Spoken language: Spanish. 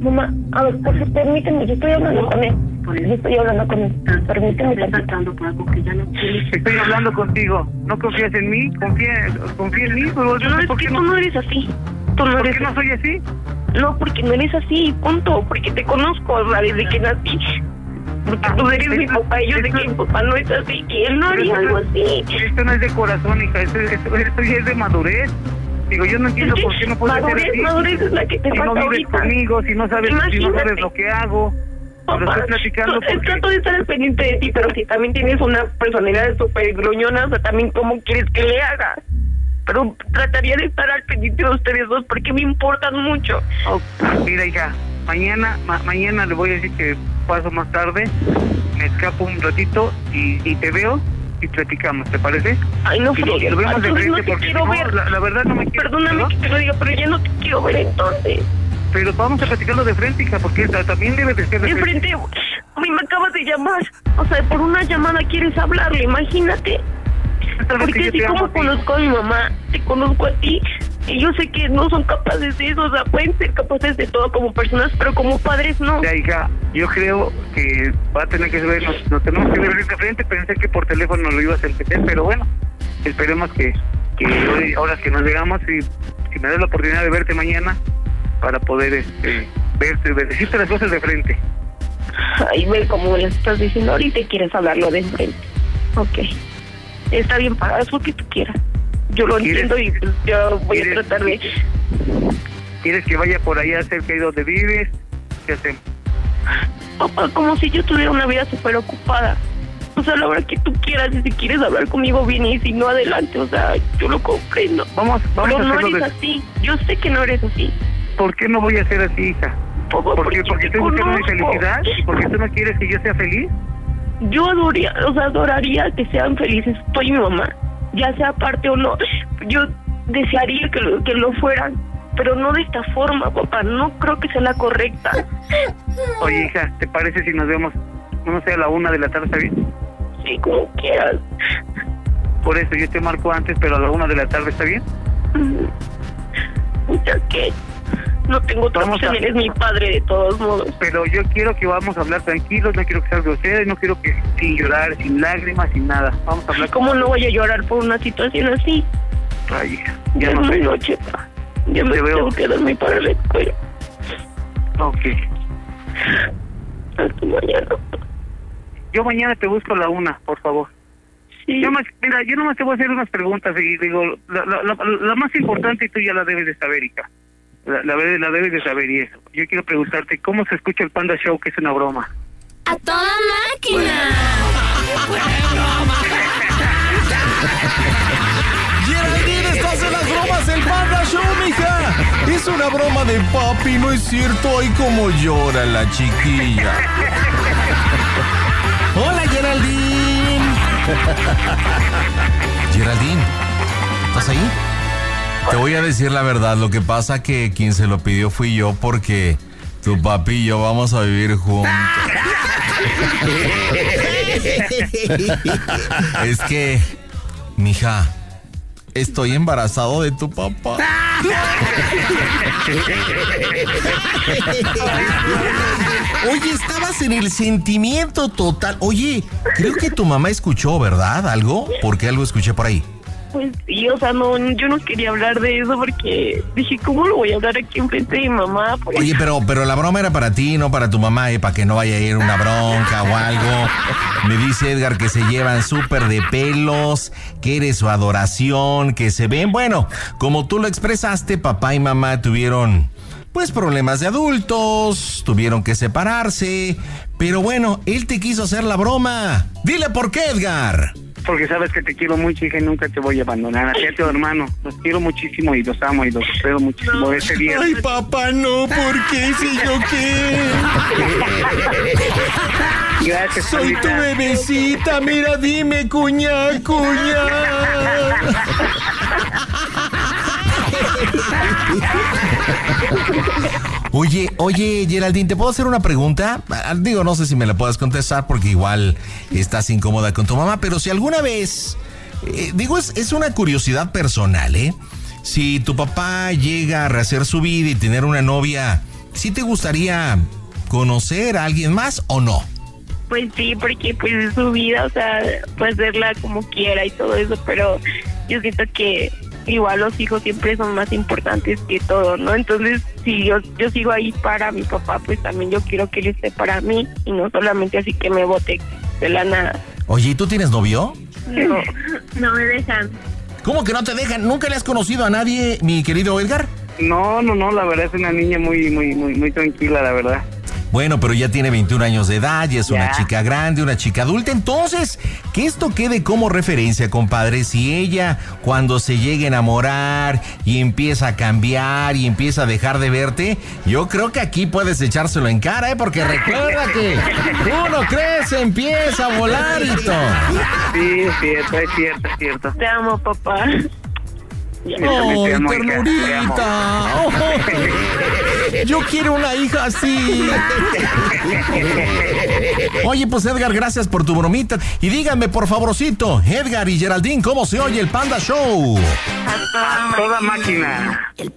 Mamá, a ver, por favor, permíteme, yo estoy hablando con él. Yo estoy hablando con él. Permíteme, tratando por algo que ya no quieres. Estoy hablando contigo. ¿No confías en mí? Confía en mí. Pero no, es que tú no eres así. ¿Por qué no soy así? No, porque no eres así, punto. Porque te conozco, o sea, desde que nací. Porque tú eres mi papá y yo sé que mi papá no es así. Y él no haría algo así. Esto no es de corazón, hija. Esto ya es de madurez. Digo, yo no entiendo por qué no puedes ser así. Madurez es la que te falta ahorita. Si no vives conmigo, si no sabes lo que hago. Pero estoy platicando porque... Trato de estar al pendiente de ti, pero si también tienes una personalidad súper gruñona, o sea, también cómo quieres que le haga. Pero trataría de estar al pendiente de ustedes dos porque me importan mucho. Mira, hija, mañana le voy a decir que paso más tarde, me escapo un ratito y te veo y platicamos, ¿te parece? Ay, no, Freddy, lo vemos de frente no te porque quiero ver. La verdad no me quiero... Perdóname que te lo diga, pero ya no te quiero ver entonces. Pero vamos a platicarlo de frente, hija, porque también debe de ser de frente. Me acabas de llamar. O sea, por una llamada quieres hablarle, imagínate. Porque así como conozco a mi mamá, te conozco a ti, y yo sé que no son capaces de eso, o sea, pueden ser capaces de todo como personas, pero como padres no. Ya, hija, yo creo que va a tener que vernos, nos tenemos que ver de frente. Pensé que por teléfono lo ibas a entender, pero bueno, esperemos que hoy, ahora que nos llegamos, y me das la oportunidad de verte mañana para poder verte, decirte las cosas de frente. Ay, ve cómo le estás diciendo ahorita y quieres hablarlo de frente. Ok. Está bien, haz lo que tú quieras. Yo lo entiendo y pues yo voy a tratar de... ¿Quieres que vaya por allá cerca de donde vives? ¿Qué hacemos? Papá, como si yo tuviera una vida súper ocupada. O sea, la hora que tú quieras, y si quieres hablar conmigo bien y si no, adelante. O sea, yo lo comprendo. Vamos pero a no eres así. Yo sé que no eres así. ¿Por qué no voy a ser así, hija? Porque estoy buscando mi felicidad y porque tú no quieres que yo sea feliz. Yo adoraría que sean felices tú y mi mamá, ya sea parte o no. Yo desearía que lo fueran, pero no de esta forma, papá. No creo que sea la correcta. Oye, hija, ¿te parece si nos vemos, no sé, a la 1 de la tarde, está bien? Sí, como quieras. Por eso yo te marco antes, pero a la 1 de la tarde, ¿está bien? Ya que no tengo otra opción, eres mi padre de todos modos. Pero yo quiero que vamos a hablar tranquilos, no quiero que seas grosera y no quiero que sin llorar, sin lágrimas, sin nada. Vamos a hablar. ¿Cómo no voy a llorar por una situación así? Ay, hija, ya no sé. Noche, pa. Ya me tengo que darme para la escuela. Ok. Hasta mañana. Yo mañana te busco a la 1, por favor. Sí. Yo nomás te voy a hacer unas preguntas y digo, la más importante y tú ya la debes de saber, hija. La debes de saber y eso. Yo quiero preguntarte, ¿cómo se escucha el Panda Show, que es una broma? ¡A toda máquina! Geraldine, estás en las bromas del Panda Show, mija. Es una broma de papi, ¿no es cierto? Ay, cómo llora la chiquilla. Hola, Geraldine. Geraldine, ¿estás ahí? Te voy a decir la verdad, lo que pasa que quien se lo pidió fui yo porque tu papi y yo vamos a vivir juntos. Es que, mija, estoy embarazado de tu papá. Oye, estabas en el sentimiento total. Oye, creo que tu mamá escuchó, ¿verdad? ¿Algo? Porque algo escuché por ahí. Pues sí, o sea, no, yo no quería hablar de eso porque dije, ¿cómo lo voy a hablar aquí enfrente de mi mamá? Pues... Oye, pero la broma era para ti, no para tu mamá, para que no vaya a ir una bronca o algo. Me dice Edgar que se llevan súper de pelos, que eres su adoración, que se ven. Bueno, como tú lo expresaste, papá y mamá tuvieron, pues, problemas de adultos, tuvieron que separarse. Pero bueno, él te quiso hacer la broma. Dile por qué, Edgar. Porque sabes que te quiero mucho, hija, y nunca te voy a abandonar. A ti, a tu hermano, los quiero muchísimo y los amo y los espero muchísimo de ese día. Ay, papá, no, ¿por qué? Si yo qué. Gracias, soy tu bebecita, mira, dime, cuñá. Oye, Geraldine, ¿te puedo hacer una pregunta? Digo, no sé si me la puedas contestar porque igual estás incómoda con tu mamá, pero si alguna vez, es una curiosidad personal, Si tu papá llega a rehacer su vida y tener una novia ¿sí te gustaría conocer a alguien más o no? Pues sí, porque pues es su vida, o sea, puede hacerla como quiera y todo eso, pero yo siento que igual los hijos siempre son más importantes que todo, ¿no? Entonces, si yo sigo ahí para mi papá, pues también yo quiero que él esté para mí y no solamente así que me bote de la nada. Oye, ¿y tú tienes novio? No me dejan. ¿Cómo que no te dejan? ¿Nunca le has conocido a nadie, mi querido Edgar? No, la verdad es una niña muy tranquila, la verdad. Bueno, pero ya tiene 21 años de edad, ya es una chica grande, una chica adulta. Entonces, que esto quede como referencia, compadre. Si ella, cuando se llegue a enamorar y empieza a cambiar y empieza a dejar de verte, yo creo que aquí puedes echárselo en cara, ¿eh? Porque recuerda que uno crece, empieza a volar y todo. Sí, es cierto. Te amo, papá. ¡Oh, ternurita! Oh, yo quiero una hija así. Oye, pues Edgar, gracias por tu bromita. Y díganme, por favorcito, Edgar y Geraldine, ¿cómo se oye el Panda Show? Toda máquina.